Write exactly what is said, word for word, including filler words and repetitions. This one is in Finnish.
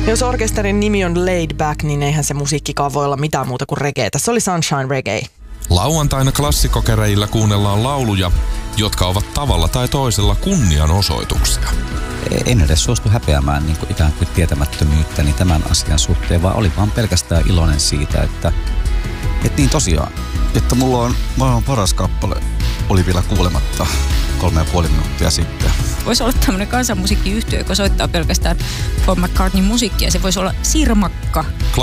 Jos orkesterin nimi on Laid Back, niin eihän se musiikkikaan voi olla mitään muuta kuin reggae. Tässä oli Sunshine Reggae. Lauantaina klassikokereillä kuunnellaan lauluja, jotka ovat tavalla tai toisella kunnianosoituksia. En edes suostu häpeämään niin kuin ikään kuin tietämättömyyttäni tämän asian suhteen, vaan oli vaan pelkästään iloinen siitä, että, että niin tosiaan, että mulla on maailman paras kappale, oli vielä kuulematta kolme ja puoli minuuttia sitten. Voisi olla tämmöinen kansanmusiikkiyhtiö, joka soittaa pelkästään Paul McCartneyn musiikkia. Se voisi olla Sirmakka.